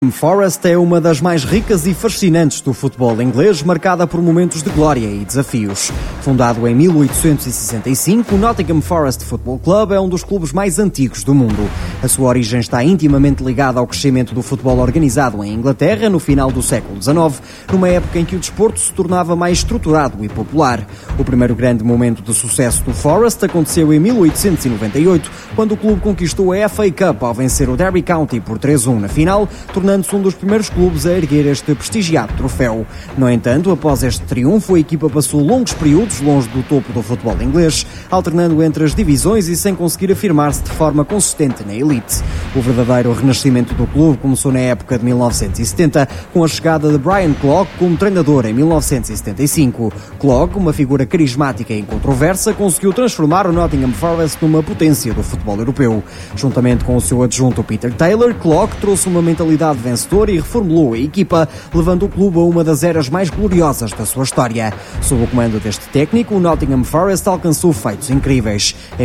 Forest é uma das mais ricas e fascinantes do futebol inglês, marcada por momentos de glória e desafios. Fundado em 1865, o Nottingham Forest Football Club é um dos clubes mais antigos do mundo. A sua origem está intimamente ligada ao crescimento do futebol organizado em Inglaterra no final do século XIX, numa época em que o desporto se tornava mais estruturado e popular. O primeiro grande momento de sucesso do Forest aconteceu em 1898, quando o clube conquistou a FA Cup ao vencer o Derby County por 3-1 na final, tornando-se um dos primeiros clubes a erguer este prestigiado troféu. No entanto, após este triunfo, a equipa passou longos períodos longe do topo do futebol inglês, alternando entre as divisões e sem conseguir afirmar-se de forma consistente na elite. O verdadeiro renascimento do clube começou na época de 1970, com a chegada de Brian Clough como treinador em 1975. Clough, uma figura carismática e controversa, conseguiu transformar o Nottingham Forest numa potência do futebol europeu. Juntamente com o seu adjunto Peter Taylor, Clough trouxe uma mentalidade vencedor e reformulou a equipa, levando o clube a uma das eras mais gloriosas da sua história. Sob o comando deste técnico, o Nottingham Forest alcançou feitos incríveis. Em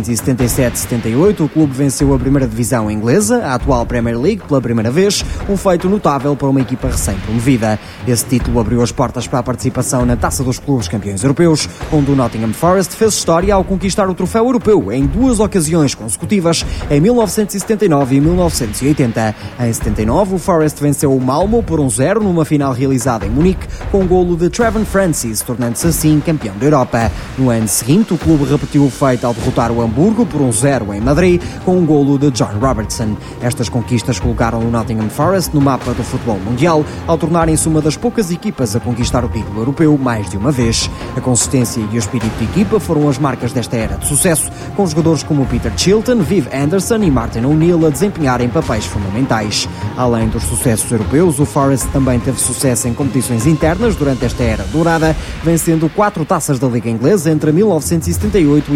1977-78, o clube venceu a primeira divisão inglesa, a atual Premier League, pela primeira vez, um feito notável para uma equipa recém-promovida. Esse título abriu as portas para a participação na Taça dos Clubes Campeões Europeus, onde o Nottingham Forest fez história ao conquistar o troféu europeu em duas ocasiões consecutivas, em 1979 e 1980. Em 79, o Forest venceu o Malmo por 1-0 numa final realizada em Munique, com um golo de Trevor Francis, tornando-se assim campeão da Europa. No ano seguinte, o clube repetiu o feito ao derrotar o Hamburgo por 1-0 em Madrid, com um golo de John Robertson. Estas conquistas colocaram o Nottingham Forest no mapa do futebol mundial, ao tornarem-se uma das poucas equipas a conquistar o título europeu mais de uma vez. A consistência e o espírito de equipa foram as marcas desta era de sucesso, com jogadores como Peter Shilton, Viv Anderson e Martin O'Neill a desempenharem papéis fundamentais. Além dos sucessos europeus, o Forest também teve sucesso em competições internas durante esta era dourada, vencendo 4 taças da Liga Inglesa entre 1978 e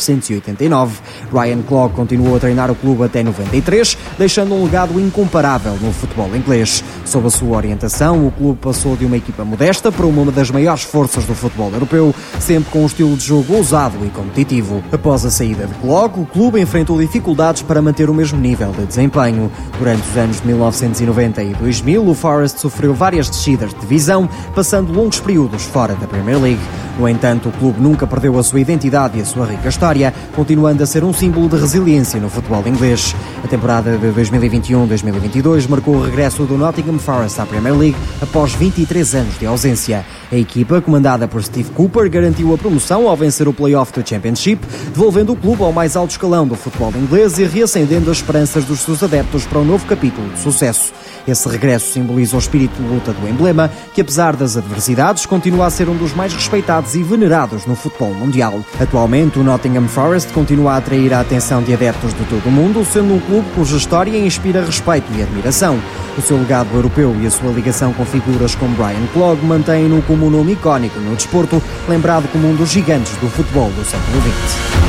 1989. Brian Clough continuou a treinar o clube até 93, deixando um legado incomparável no futebol inglês. Sob a sua orientação, o clube passou de uma equipa modesta para uma das maiores forças do futebol europeu, sempre com um estilo de jogo ousado e competitivo. Após a saída de Clough, o clube enfrentou dificuldades para manter o mesmo nível de desempenho. Durante os anos de 1990 e 2000, o Forest sofreu várias descidas de divisão, passando longos períodos fora da Premier League. No entanto, o clube nunca perdeu a sua identidade e a sua rica história, continuando a ser um símbolo de resiliência no futebol inglês. A temporada de 2021-2022 marcou o regresso do Nottingham Forest à Premier League após 23 anos de ausência. A equipa, comandada por Steve Cooper, garantiu a promoção ao vencer o play-off do Championship, devolvendo o clube ao mais alto escalão do futebol inglês e reacendendo as esperanças dos seus adeptos para um novo capítulo de sucesso. Esse regresso simboliza o espírito de luta do emblema, que apesar das adversidades, continua a ser um dos mais respeitados e venerados no futebol mundial. Atualmente, o Nottingham Forest continua a atrair a atenção de adeptos de todo o mundo, sendo um clube cuja história inspira respeito e admiração. O seu legado europeu e a sua ligação com figuras como Brian Clough mantêm-no como um nome icónico no desporto, lembrado como um dos gigantes do futebol do século XX.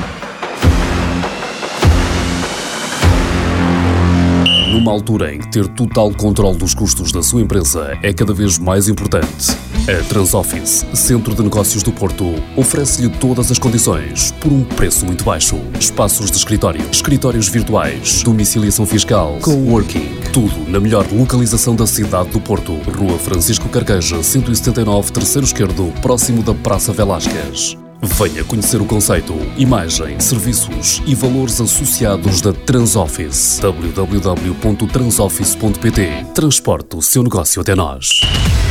Numa altura em que ter total controle dos custos da sua empresa é cada vez mais importante, a Transoffice, Centro de Negócios do Porto, oferece-lhe todas as condições por um preço muito baixo. Espaços de escritório, escritórios virtuais, domiciliação fiscal, coworking, tudo na melhor localização da cidade do Porto. Rua Francisco Carqueja, 179, terceiro esquerdo, próximo da Praça Velásquez. Venha conhecer o conceito, imagem, serviços e valores associados da Transoffice. www.transoffice.pt. Transporte o seu negócio até nós.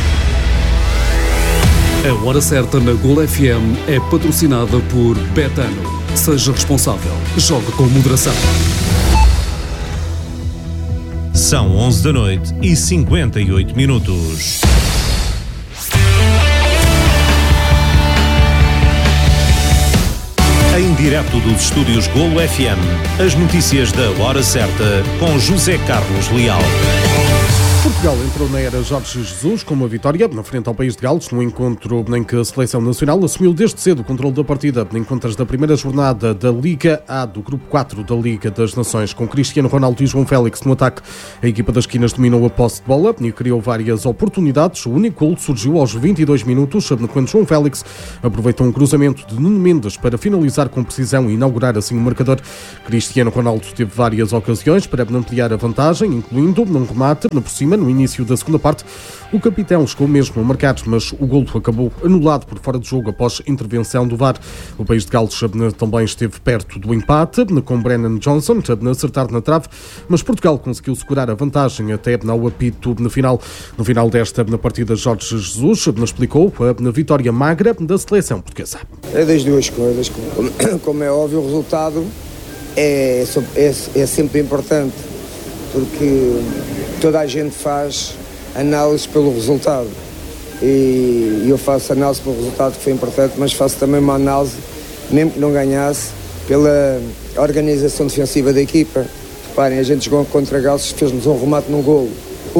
A Hora Certa na Gol FM é patrocinada por Betano. Seja responsável. Jogue com moderação. São 11 da noite e 58 minutos. Em direto dos estúdios Golo FM, as notícias da Hora Certa com José Carlos Leal. Portugal entrou na era Jorge Jesus com uma vitória na frente ao país de Gales, num encontro em que a Seleção Nacional assumiu desde cedo o controle da partida em contas da primeira jornada da Liga A do Grupo 4 da Liga das Nações. Com Cristiano Ronaldo e João Félix no ataque, a equipa das esquinas dominou a posse de bola e criou várias oportunidades. O único golo surgiu aos 22 minutos, quando João Félix aproveitou um cruzamento de Nuno Mendes para finalizar com precisão e inaugurar assim o marcador. Cristiano Ronaldo teve várias ocasiões para ampliar a vantagem, incluindo num remate por cima no início da segunda parte. O capitão chegou mesmo a marcar, mas o golo acabou anulado por fora de jogo após intervenção do VAR. O país de Gales também esteve perto do empate, com Brennan Johnson a acertar na trave, mas Portugal conseguiu segurar a vantagem até ao apito no final. No final desta partida, Jorge Jesus explicou a vitória magra da seleção portuguesa. É das duas coisas. Como é óbvio, o resultado é sempre importante, porque toda a gente faz análise pelo resultado e eu faço análise pelo resultado, que foi importante, mas faço também uma análise, mesmo que não ganhasse, pela organização defensiva da equipa. Reparem, a gente jogou contra Gales, fez-nos um remate no golo.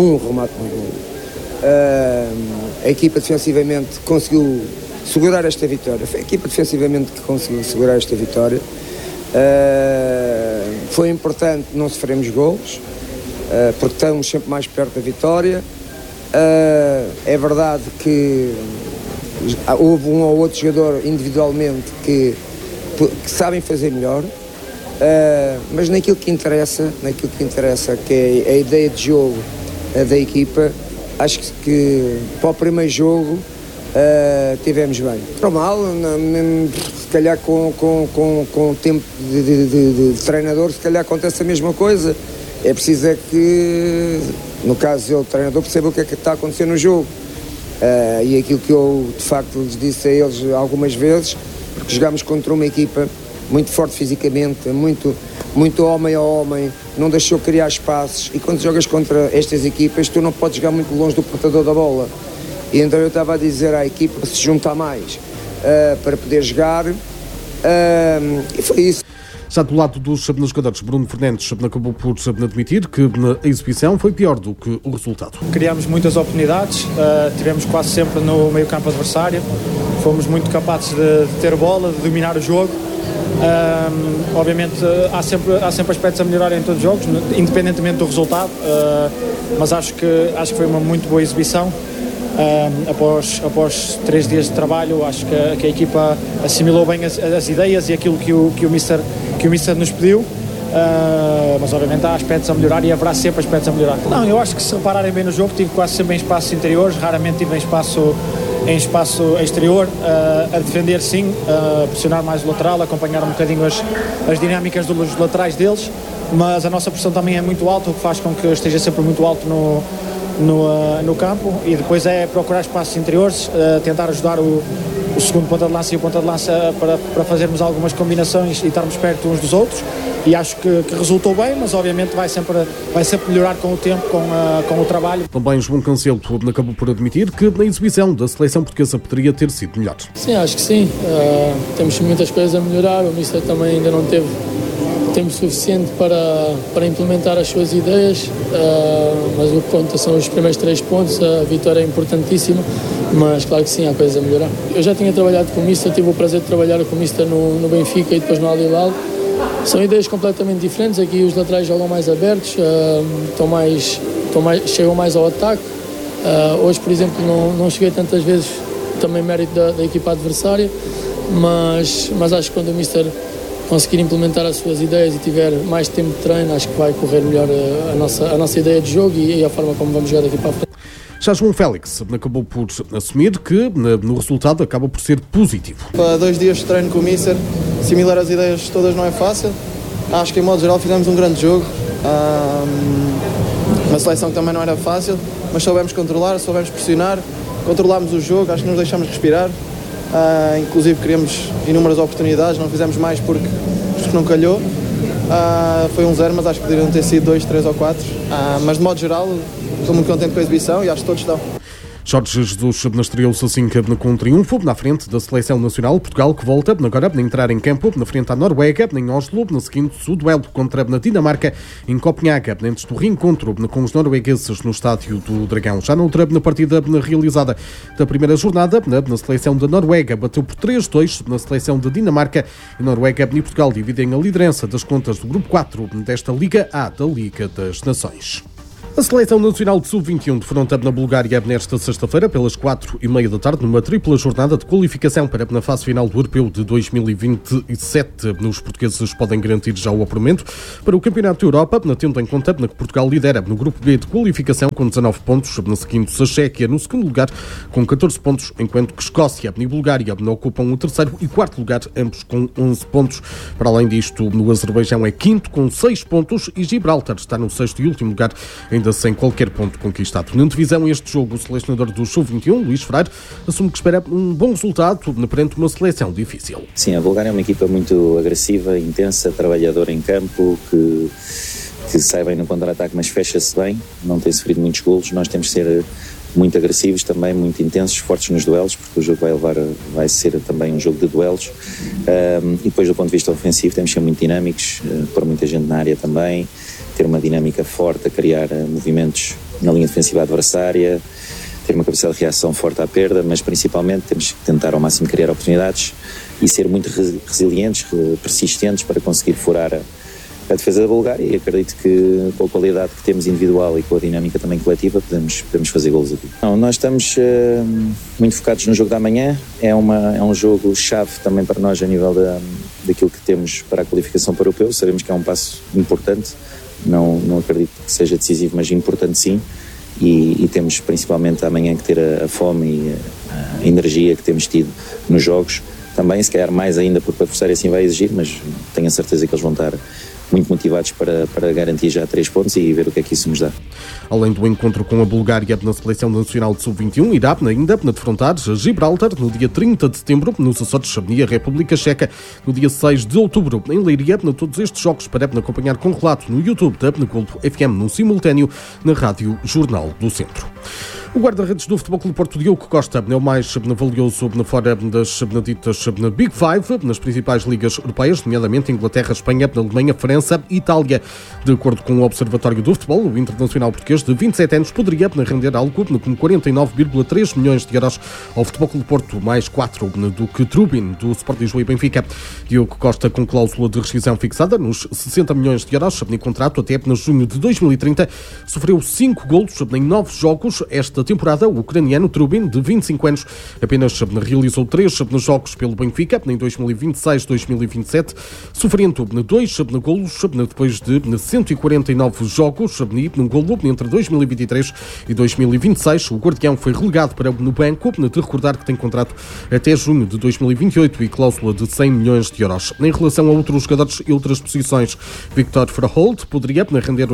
A equipa defensivamente conseguiu segurar esta vitória. Foi a equipa defensivamente que conseguiu segurar esta vitória. Foi importante não sofrermos golos, porque estamos sempre mais perto da vitória. É verdade que houve um ou outro jogador individualmente que sabem fazer melhor, mas naquilo que interessa, que é a ideia de jogo da equipa, acho que para o primeiro jogo tivemos bem. Para mal, se calhar com o tempo de treinador, se calhar acontece a mesma coisa. É preciso é que, no caso o treinador, perceba o que é que está a acontecer no jogo. E aquilo que eu, de facto, lhes disse a eles algumas vezes, porque jogámos contra uma equipa muito forte fisicamente, muito homem a homem, não deixou criar espaços, e quando jogas contra estas equipas, tu não podes jogar muito longe do portador da bola. E então eu estava a dizer à equipa se juntar mais para poder jogar, e foi isso. Já do lado dos jogadores, Bruno Fernandes acabou por admitir que a exibição foi pior do que o resultado. Criámos muitas oportunidades, tivemos quase sempre no meio campo adversário, fomos muito capazes de ter bola, de dominar o jogo. Obviamente há sempre aspectos a melhorar em todos os jogos, independentemente do resultado, mas acho que foi uma muito boa exibição. Após 3 dias de trabalho, acho que a equipa assimilou bem as ideias e aquilo que o Mister nos pediu, mas obviamente há aspectos a melhorar e haverá sempre aspectos a melhorar. Não, eu acho que, se repararem bem no jogo, tive quase sempre em espaços interiores, raramente tive em espaço exterior, a defender sim, a pressionar mais o lateral, acompanhar um bocadinho as dinâmicas dos laterais deles, mas a nossa pressão também é muito alta, o que faz com que esteja sempre muito alto no campo, e depois é procurar espaços interiores, tentar ajudar o segundo ponta de lança e o ponta de lança para fazermos algumas combinações e estarmos perto uns dos outros, e acho que resultou bem, mas obviamente vai sempre melhorar com o tempo, com o trabalho. Também João Cancelo acabou por admitir que na exibição da seleção portuguesa poderia ter sido melhor. Sim, acho que sim, temos muitas coisas a melhorar, o Mister também ainda não teve tempo suficiente para implementar as suas ideias, mas o que conta são os primeiros 3 pontos, a vitória é importantíssima, mas claro que sim, há coisas a melhorar. Eu já tinha trabalhado com o Mister, tive o prazer de trabalhar com o Mister no Benfica e depois no Al Hilal. São ideias completamente diferentes, aqui os laterais jogam mais abertos, chegam mais ao ataque. Hoje, por exemplo, não cheguei tantas vezes, também mérito da equipa adversária, mas acho que quando o Mister conseguir implementar as suas ideias e tiver mais tempo de treino, acho que vai correr melhor a nossa ideia de jogo e a forma como vamos jogar daqui para a frente. Já João Félix acabou por assumir que no resultado acaba por ser positivo. Para 2 dias de treino com o Mister, assimilar as ideias todas não é fácil. Acho que em modo geral fizemos um grande jogo. Uma seleção que também não era fácil, mas soubemos controlar, soubemos pressionar, controlámos o jogo, acho que nos deixámos respirar. Inclusive criamos inúmeras oportunidades, não fizemos mais porque não calhou. Foi 1-0, mas acho que poderiam ter sido 2, 3 ou 4. Mas de modo geral estou muito contente com a exibição e acho que todos estão. Jorge Jesus estreou-se assim com um triunfo na frente da Seleção Nacional. Portugal que volta agora a entrar em campo na frente à Noruega, em Oslo, no seguinte o duelo contra a Dinamarca em Copenhaga, antes do reencontro com os noruegueses no estádio do Dragão. Já na outra partida realizada da primeira jornada, na seleção da Noruega bateu por 3-2 na seleção da Dinamarca. E Noruega e Portugal dividem a liderança das contas do grupo 4 desta Liga A da Liga das Nações. A Seleção Nacional de Sub-21 defronta na Bulgária nesta sexta-feira pelas 4h30 da tarde numa tripla jornada de qualificação para a fase final do Europeu de 2027. Os portugueses podem garantir já o apuramento para o Campeonato da Europa, tendo em conta que Portugal lidera no grupo B de qualificação com 19 pontos, seguindo-se a Chequia no segundo lugar com 14 pontos, enquanto que Escócia e Bulgária ocupam o terceiro e quarto lugar, ambos com 11 pontos. Para além disto, no Azerbaijão é quinto com 6 pontos e Gibraltar está no sexto e último lugar, ainda sem qualquer ponto conquistado. Na divisão este jogo, o selecionador do Sub-21, Luís Freire, assume que espera um bom resultado perante uma seleção difícil. Sim, a Bulgária é uma equipa muito agressiva, intensa, trabalhadora em campo, que sai bem no contra-ataque, mas fecha-se bem, não tem sofrido muitos golos. Nós temos de ser muito agressivos também, muito intensos, fortes nos duelos, porque o jogo vai ser também um jogo de duelos. E depois, do ponto de vista ofensivo, temos de ser muito dinâmicos, pôr muita gente na área também, ter uma dinâmica forte, a criar movimentos na linha defensiva adversária, ter uma capacidade de reação forte à perda, mas principalmente temos que tentar ao máximo criar oportunidades e ser muito resilientes, persistentes para conseguir furar a defesa da Bulgária, e acredito que com a qualidade que temos individual e com a dinâmica também coletiva podemos fazer golos aqui. Não, nós estamos muito focados no jogo da manhã, é um jogo chave também para nós a nível daquilo que temos para a qualificação para o Europeu. Sabemos que é um passo importante, não acredito que seja decisivo, mas importante sim, e temos principalmente amanhã que ter a fome e a energia que temos tido nos jogos, também se calhar mais ainda porque o adversário assim vai exigir, mas tenho a certeza que eles vão estar muito motivados para garantir já 3 pontos e ver o que é que isso nos dá. Além do encontro com a Bulgária na Seleção Nacional de Sub-21, irá ainda defrontar Gibraltar no dia 30 de setembro nos Açores e a República Checa no dia 6 de outubro em Leiria. Todos estes jogos para acompanhar com relato no YouTube da Gold FM no simultâneo na Rádio Jornal do Centro. O guarda-redes do Futebol Clube Porto, Diogo Costa, é o mais valioso fora das ditas Big Five, nas principais ligas europeias, nomeadamente Inglaterra, Espanha, Alemanha, França e Itália. De acordo com o Observatório do Futebol, o internacional português de 27 anos poderia render algo como 49,3 milhões de euros ao Futebol Clube Porto, mais 4 do que Trubin, do Sport Lisboa e Benfica. Diogo Costa, com cláusula de rescisão fixada nos 60 milhões de euros em contrato até apenas junho de 2030, sofreu 5 golos em 9 jogos esta temporada. O ucraniano Trubin, de 25 anos, apenas realizou 3 jogos pelo Benfica em 2026-2027, sofrendo 2 golos depois de 149 jogos e um golo entre 2023 e 2026. O guardião foi relegado para no banco, de recordar que tem contrato até junho de 2028 e cláusula de 100 milhões de euros. Em relação a outros jogadores e outras posições, Victor Fraholt poderia render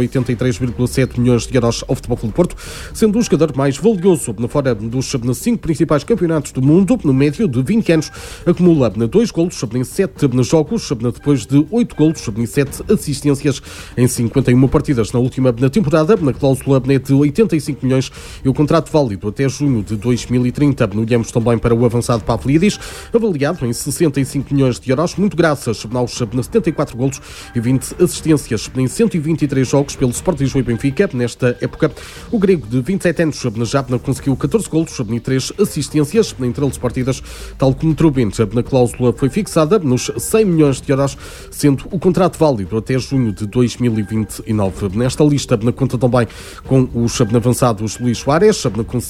83,7 milhões de euros ao Futebol Clube Porto, sendo o jogador mais valioso fora dos 5 principais campeonatos do mundo. No médio de 20 anos, acumula 2 golos em 7 jogos, depois de 8 golos e 7 assistências em 51 partidas na última temporada. Na cláusula de 85 milhões e o contrato válido até junho de 2030. Olhamos também para o avançado Pavlidis, avaliado em 65 milhões de euros, muito graças aos 74 golos e 20 assistências em 123 jogos pelo Sport Lisboa e Benfica. Nesta época, o grego de 27 anos já conseguiu 14 golos e 3 assistências em 13 partidas, tal como Trubin. Na cláusula foi fixada nos 100 milhões de euros, sendo o contrato válido até junho de 2029. Nesta lista conta também com os avançados Luís Soares, com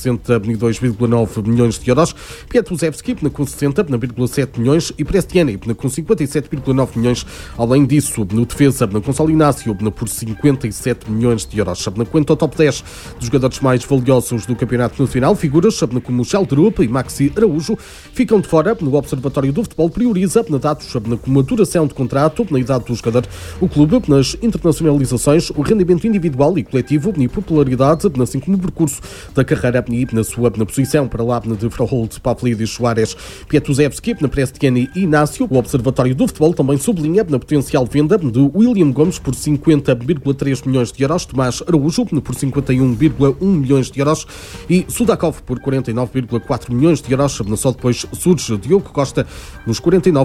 62,9 milhões de euros, Pietruszewski com 60,7 milhões e Prestiani com 57,9 milhões. Além disso, no defesa, Gonçalo Inácio por 57 milhões de euros. Quanto ao top 10 dos jogadores mais valiosos do Campeonato Nacional, figuras como Sheldrup e Maxi Araújo ficam de fora. No Observatório do Futebol prioriza dados como a duração de contrato, na idade do jogador, o clube, nas internacionalizações, o rendimento individual e coletivo e popularidade, assim como o percurso da carreira e na sua posição. Para lá de Fraholt, Pavlidis, Soares, Pietruszewski, Prestiani e Inácio. O Observatório do Futebol também sublinha na potencial venda de William Gomes por 50,3 milhões de euros, Tomás Araújo por 51,1 milhões de euros, e Sudakov por 49,4 milhões de euros. Só depois surge Diogo Costa nos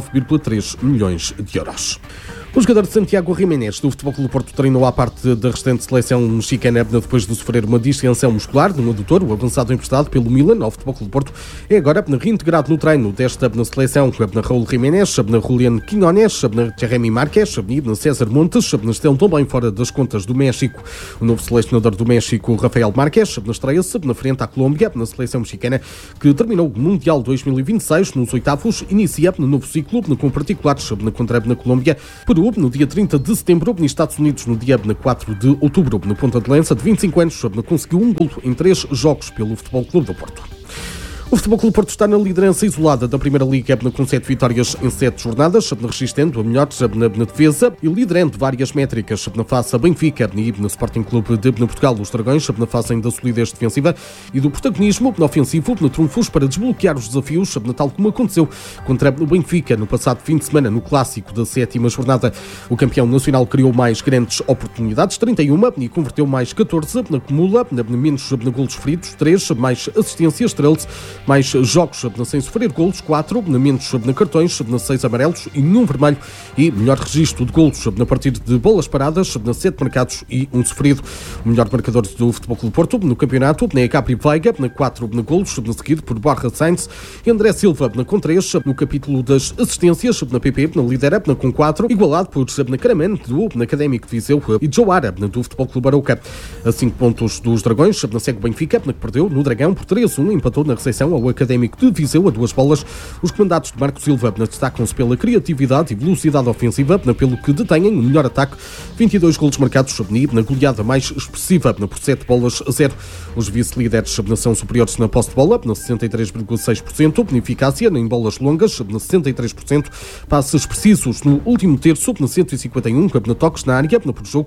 49,3 milhões de euros. O jogador Santiago Jiménez do Futebol Clube do Porto treinou à parte da restante seleção mexicana depois de sofrer uma distensão muscular no adutor. O avançado emprestado pelo Milan ao Futebol Clube do Porto é agora reintegrado no treino desta seleção. Raúl Jiménez, Julián Quiñones, Jeremy Marques, César Montes, estão também fora das contas do México. O novo selecionador do México, Rafael Marques, estreia-se na frente à Colômbia, na seleção mexicana, que terminou o Mundial 2026 nos oitavos, inicia no novo ciclo, com particulares contra a Colômbia, Peru no dia 30 de setembro, nos Estados Unidos no dia 4 de outubro. No ponta de lança de 25 anos, conseguiu um golo em 3 jogos pelo Futebol Clube do Porto. O Futebol Clube do Porto está na liderança isolada da Primeira Liga com 7 vitórias em 7 jornadas, registrando a melhor na defesa e liderando várias métricas na face a Benfica e no Sporting Clube de Portugal. Os Dragões na face da solidez defensiva e do protagonismo ofensivo na trunfos para desbloquear os desafios, tal como aconteceu contra o Benfica no passado fim de semana no clássico da 7ª jornada. O campeão nacional criou mais grandes oportunidades, 31, e converteu mais 14, acumula menos golos feridos, 3, mais assistências, 13, mais jogos sem sofrer golos, 4, menos cartões, 6 amarelos e nenhum vermelho, e melhor registro de golos a partir de bolas paradas, 7 marcados e 1 sofrido. O melhor marcador do Futebol Clube do Porto no campeonato é Capri Veiga, 4 golos, seguido por Borja Sainz e André Silva com 3. No capítulo das assistências, na PP lidera com 4, igualado por Caraman do Académico de Viseu e Joara do Futebol Clube Arouca. A 5 pontos dos Dragões, segue o Benfica, que perdeu no Dragão por 3-1, empatou na recepção ao Académico de Viseu a 2 bolas. Os comandados de Marco Silva destacam-se pela criatividade e velocidade ofensiva, pelo que detêm o melhor ataque, 22 golos marcados na goleada mais expressiva por 7-0. Os vice-líderes são superiores na posse de bola, 63,6%, na eficácia em bolas longas, 63%, passes precisos no último terço, 151, na toques na área, por jogo,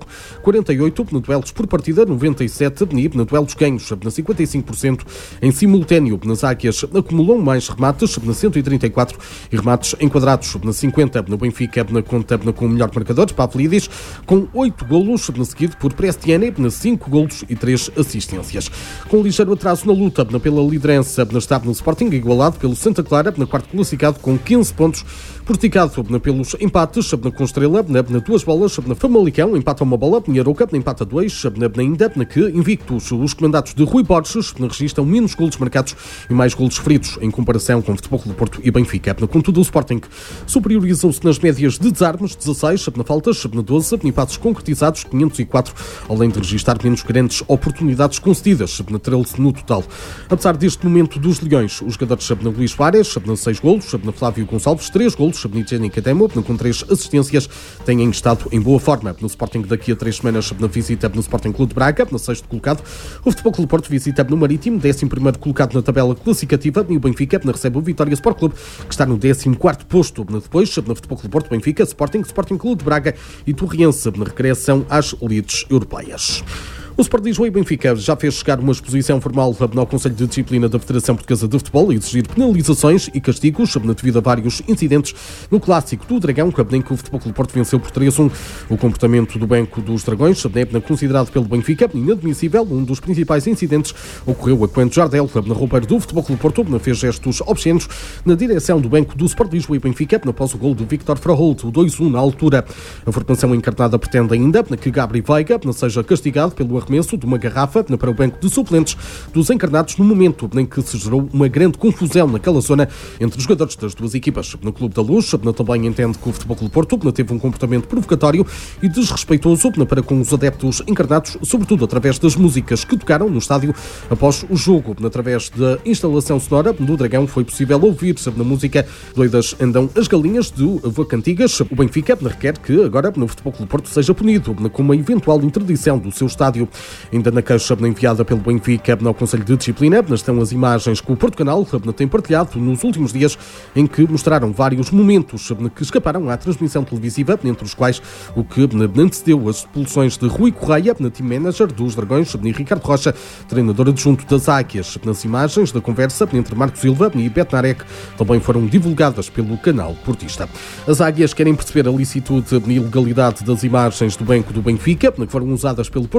48, no duelos por partida, 97, e na duelos ganhos, 55%, em simultâneo, nas águias acumulam mais remates, 134, e remates enquadrados, 50, no Benfica, conta com o melhor marcador, Pavlidis, com 8 golos, seguido por Prestiani, 5 golos e 3 assistências. Com ligeiro atraso na luta pela liderança, está no Sporting, igualado pelo Santa Clara, quarto classificado com 15 pontos, porticado pelos empates, com Estrela, 2 bolas, Famalicão, empata uma bola, Arouca, empata 2, ainda que invictos, os comandados de Rui Borges registram menos golos marcados e mais golos feridos em comparação com o Futebol Clube do Porto e Benfica. Contudo, o Sporting superiorizou-se nas médias de desarmes, 16, na faltas, 12, empates concretizados, 504, além de registrar menos grandes oportunidades concedidas, 13 no total. Apesar deste momento dos Leões, os jogadores Luís Soares, 6 golos, Flávio Gonçalves, 3 golos, Nigénia Cademo, com 3 assistências, têm estado em boa forma. No Sporting daqui a 3 semanas, na visita no Sporting Clube de Braga, na 6º colocado. O Futebol Clube do Porto visita no Marítimo, 11º colocado na tabela classificativa, e o Benfica recebe o Vitória Sport Clube, que está no 14º posto. Depois, no Futebol Clube do Porto, Benfica, Sporting Clube de Braga e Torriense, na regressão às elites europeias. O Sport Lisboa e Benfica já fez chegar uma exposição formal ao Conselho de Disciplina da Federação Portuguesa de Futebol e exigir penalizações e castigos devido a vários incidentes no clássico do Dragão, em que o Futebol Clube do Porto venceu por 3-1. O comportamento do Banco dos Dragões é considerado pelo Benfica inadmissível. Um dos principais incidentes ocorreu quando Jardel, na roupeira do Futebol Clube do Porto, fez gestos obscenos na direção do Banco do Sport Lisboa e Benfica após o gol do Victor Fraholt, o 2-1 na altura. A formação encarnada pretende ainda que Gabri Veiga seja castigado pelo arremesso de uma garrafa para o banco de suplentes dos encarnados no momento em que se gerou uma grande confusão naquela zona entre os jogadores das duas equipas. No Clube da Luz também entende que o Futebol Clube do Porto teve um comportamento provocatório e desrespeitoso para com os adeptos encarnados, sobretudo através das músicas que tocaram no estádio após o jogo. Através da instalação sonora do Dragão foi possível ouvir na música Doidas Andam as Galinhas do Avô Cantigas. O Benfica requer que agora no Futebol Clube do Porto seja punido com uma eventual interdição do seu estádio. Ainda na queixa enviada pelo Benfica ao Conselho de Disciplina estão as imagens que o Porto Canal tem partilhado nos últimos dias, em que mostraram vários momentos que escaparam à transmissão televisiva, entre os quais o que antecedeu as expulsões de Rui Correia, team manager dos Dragões, e Ricardo Rocha, treinador adjunto das Águias. Nas imagens da conversa entre Marco Silva e Betnarek também foram divulgadas pelo canal portista. As Águias querem perceber a licitude e ilegalidade das imagens do banco do Benfica, que foram usadas pelo Porto Canal devido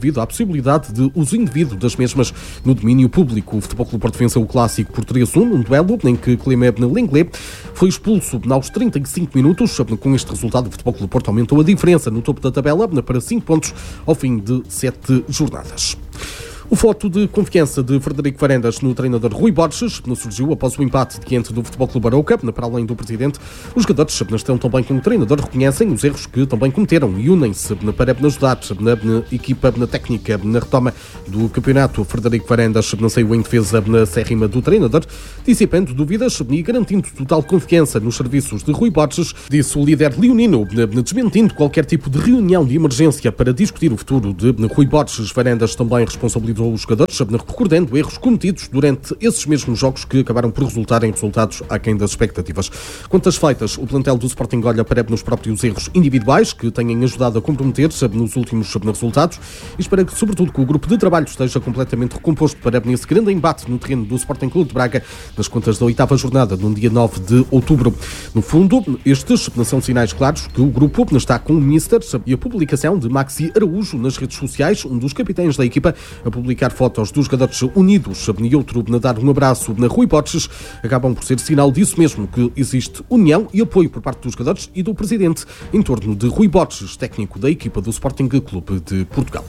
devido à possibilidade de uso indevido das mesmas no domínio público. O Futebol Clube Porto venceu o Clássico por 3-1, num duelo em que Clément Lenglet foi expulso aos 35 minutos. Com este resultado, o Futebol Clube Porto aumentou a diferença no topo da tabela para 5 pontos ao fim de 7 jornadas. O voto de confiança de Frederico Varandas no treinador Rui Borges surgiu após o empate diante do Futebol Clube Arouca. Para além do presidente, os jogadores estão também com o treinador, reconhecem os erros que também cometeram e unem-se para ajudar na equipa na técnica na retoma do campeonato. Frederico Varandas saiu em defesa na acérrima do treinador, dissipando dúvidas e garantindo total confiança nos serviços de Rui Borges, disse o líder leonino, desmentindo qualquer tipo de reunião de emergência para discutir o futuro de Rui Borges. Varandas também responsabilizou os jogadores, recordando erros cometidos durante esses mesmos jogos que acabaram por resultar em resultados aquém das expectativas. Quanto às feitas, o plantel do Sporting olha para nos próprios erros individuais que têm ajudado a comprometer-se nos últimos resultados e espera que, sobretudo, que o grupo de trabalho esteja completamente recomposto para esse grande embate no terreno do Sporting Clube de Braga nas contas da 8ª jornada, no dia 9 de outubro. No fundo, estes são sinais claros que o grupo está com o Mister e a publicação de Maxi Araújo nas redes sociais, um dos capitães da equipa, a publicar fotos dos jogadores unidos e outro a dar um abraço na Rui Borges, acabam por ser sinal disso mesmo, que existe união e apoio por parte dos jogadores e do presidente em torno de Rui Borges, técnico da equipa do Sporting Clube de Portugal.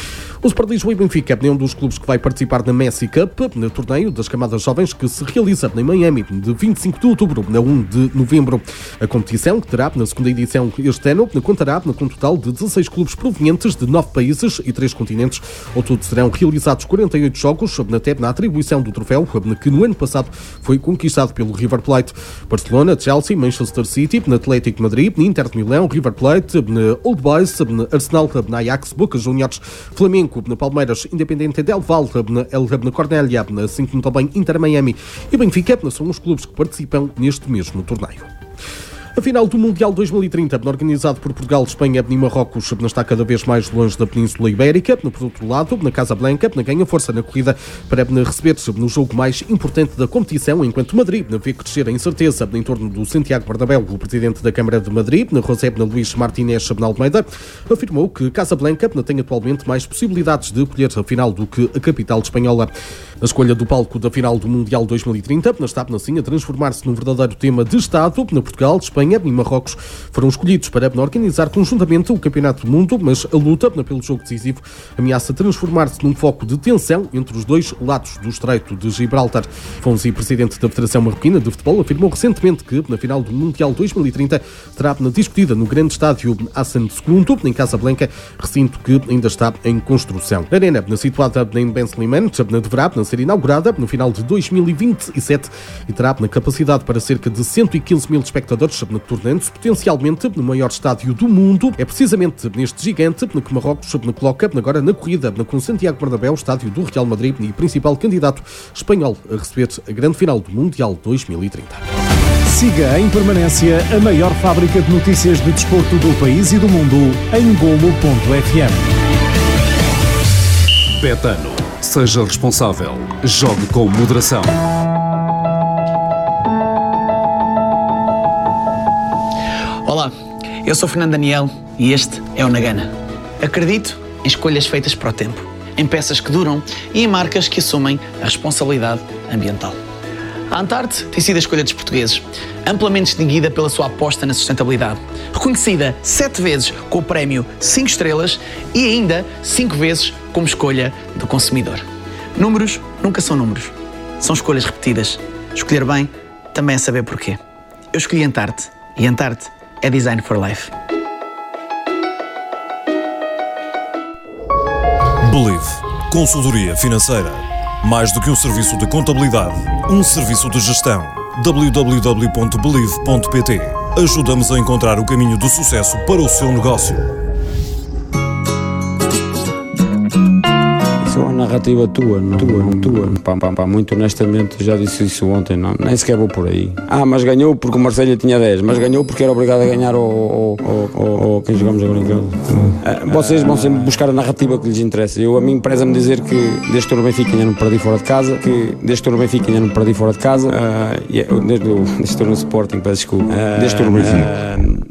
O Sport Lisboa e Benfica é um dos clubes que vai participar na Messi Cup, no torneio das camadas jovens que se realiza em Miami de 25 de outubro a 1 de novembro. A competição, que terá na segunda edição este ano, contará com um total de 16 clubes provenientes de 9 países e 3 continentes. Ao todo serão realizados 48 jogos, até na atribuição do troféu, que no ano passado foi conquistado pelo River Plate. Barcelona, Chelsea, Manchester City, Atlético Madrid, Inter de Milão, River Plate, Old Boys, Arsenal, Ajax, Boca Juniors, Flamengo, na Palmeiras, Independente del Valle, na Cornélia, assim como também Inter Miami e Benfica, são os clubes que participam neste mesmo torneio. A final do Mundial 2030, organizado por Portugal, Espanha e Marrocos, está cada vez mais longe da Península Ibérica. Por outro lado, na Casa Blanca, ganha força na corrida para receber-se no jogo mais importante da competição, enquanto Madrid vê crescer a incerteza em torno do Santiago Bernabéu. O presidente da Câmara de Madrid, José Luís Martínez Almeida, afirmou que Casa Blanca tem atualmente mais possibilidades de acolher a final do que a capital espanhola. A escolha do palco da final do Mundial 2030 está, assim, a transformar-se num verdadeiro tema de Estado. Na Portugal, Espanha e Marrocos foram escolhidos para organizar conjuntamente o Campeonato do Mundo, mas a luta pelo jogo decisivo ameaça transformar-se num foco de tensão entre os dois lados do Estreito de Gibraltar. Fonsi, presidente da Federação Marroquina de Futebol, afirmou recentemente que na final do Mundial 2030 será discutida no grande estádio Hassan II, em Casablanca, recinto que ainda está em construção. A arena, situada em Ben Slimane, deverá ser inaugurada no final de 2027 e terá capacidade para cerca de 115 mil espectadores, tornando-se potencialmente no maior estádio do mundo. É precisamente neste gigante que Marrocos coloca agora na corrida com Santiago Bernabéu, estádio do Real Madrid e principal candidato espanhol a receber a grande final do Mundial 2030. Siga em permanência a maior fábrica de notícias de desporto do país e do mundo em Golo.fm. Betano. Seja responsável. Jogue com moderação. Olá, eu sou Fernando Daniel e este é o Nagana. Acredito em escolhas feitas para o tempo, em peças que duram e em marcas que assumem a responsabilidade ambiental. A Antarte tem sido a escolha dos portugueses, amplamente distinguida pela sua aposta na sustentabilidade, reconhecida 7 vezes com o prémio 5 estrelas e ainda 5 vezes como escolha do consumidor. Números nunca são números, são escolhas repetidas. Escolher bem também é saber porquê. Eu escolhi Antarte e Antarte é Design for Life. Believe. Consultoria financeira. Mais do que um serviço de contabilidade, um serviço de gestão. www.believe.pt. Ajudamos a encontrar o caminho do sucesso para o seu negócio. Isso é uma narrativa tua, não tua. Pá, muito honestamente, já disse isso ontem, não, nem sequer vou por aí. Mas ganhou porque o Marselha tinha 10, mas ganhou porque era obrigado a ganhar quem jogamos agora em casa. Vocês vão sempre buscar a narrativa que lhes interessa. A mim preza-me dizer que desde que estou no Benfica ainda não perdi fora de casa, desde que estou no Sporting, peço desculpa. Desde que estou no Benfica.